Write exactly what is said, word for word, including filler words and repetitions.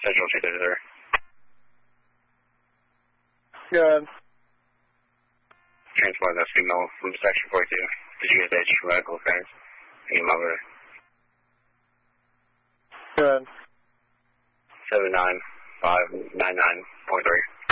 Central two thirty-three. Good. Transport that signal from section forty-two. Did you get H medical clearance? Any mother? Good. seven nine five nine nine point three.